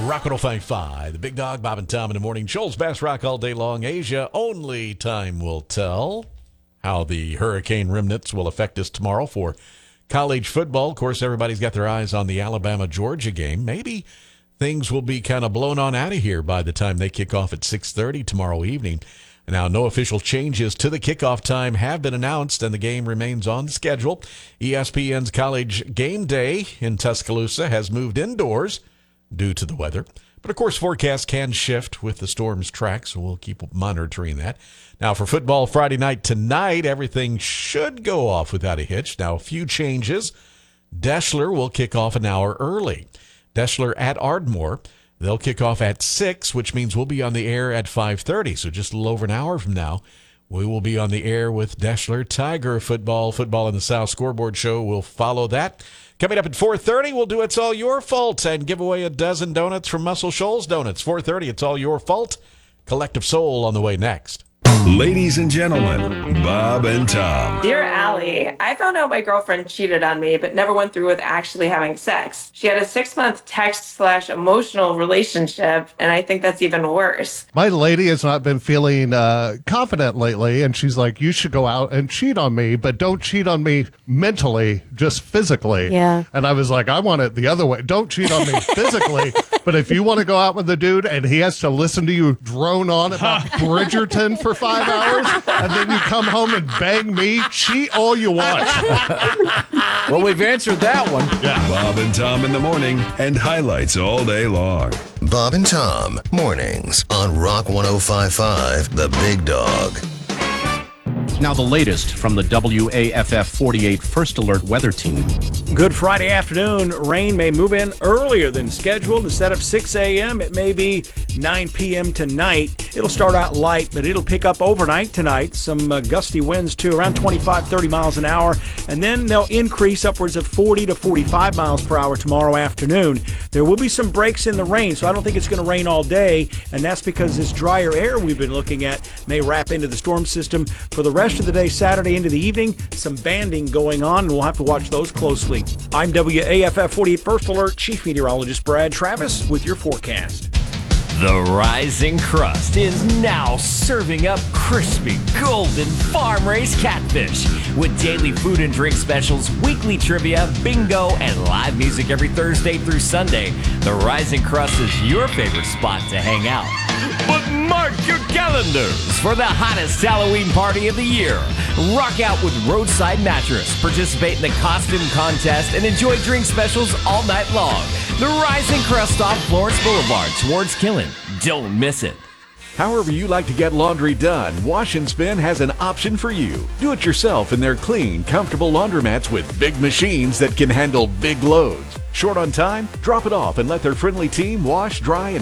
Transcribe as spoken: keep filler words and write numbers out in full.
Rock one oh five point five, the Big Dog, Bob and Tom in the morning. Joel's Best Rock all day long. Asia, only time will tell how the hurricane remnants will affect us tomorrow for college football. Of course, everybody's got their eyes on the Alabama-Georgia game. Maybe things will be kind of blown on out of here by the time they kick off at six thirty tomorrow evening. Now, no official changes to the kickoff time have been announced, and the game remains on schedule. E S P N's College Game Day in Tuscaloosa has moved indoors due to the weather. But, of course, forecasts can shift with the storm's track, so we'll keep monitoring that. Now, for football Friday night tonight, everything should go off without a hitch. Now, a few changes. Deschler will kick off an hour early. Deschler at Ardmore. They'll kick off at six, which means we'll be on the air at five thirty. So just a little over an hour from now, we will be on the air with Deschler Tiger football. Football in the South Scoreboard Show will follow that. Coming up at four thirty, we'll do It's All Your Fault and give away a dozen donuts from Muscle Shoals Donuts. four thirty, It's All Your Fault. Collective Soul on the way next. Ladies and gentlemen, Bob and Tom. Dear Allie, I found out my girlfriend cheated on me, but never went through with actually having sex. She had a six-month text slash emotional relationship, and I think that's even worse. My lady has not been feeling uh, confident lately, and she's like, you should go out and cheat on me, but don't cheat on me mentally, just physically. Yeah. And I was like, I want it the other way. Don't cheat on me physically, but if you want to go out with the dude and he has to listen to you drone on about Bridgerton for five hours, and then you come home and bang me, cheat all you want. Well, we've answered that one. Yeah. Bob and Tom in the morning and highlights all day long. Bob and Tom, mornings on Rock one oh five point five, The Big Dog. Now the latest from the W A F F forty-eight First Alert Weather Team. Good Friday afternoon. Rain may move in earlier than scheduled. Instead of six a.m., it may be nine p.m. tonight. It'll start out light, but it'll pick up overnight tonight. Some uh, gusty winds, too, around twenty-five, thirty miles an hour. And then they'll increase upwards of forty to forty-five miles per hour tomorrow afternoon. There will be some breaks in the rain, so I don't think it's going to rain all day. And that's because this drier air we've been looking at may wrap into the storm system for the rest of the day, Saturday into the evening. Some banding going on, and we'll have to watch those closely. I'm W A F F forty-eight First Alert Chief Meteorologist Brad Travis with your forecast. The Rising Crust is now serving up crispy, golden farm-raised catfish with daily food and drink specials, weekly trivia, bingo, and live music every Thursday through Sunday. The Rising Crust is your favorite spot to hang out. But mark your calendars for the hottest Halloween party of the year. Rock out with Roadside Mattress, participate in the costume contest, and enjoy drink specials all night long. The Rising Crust off Florence Boulevard towards Killen. Don't miss it. However you like to get laundry done, Wash and Spin has an option for you. Do it yourself in their clean, comfortable laundromats with big machines that can handle big loads. Short on time? Drop it off and let their friendly team wash, dry, and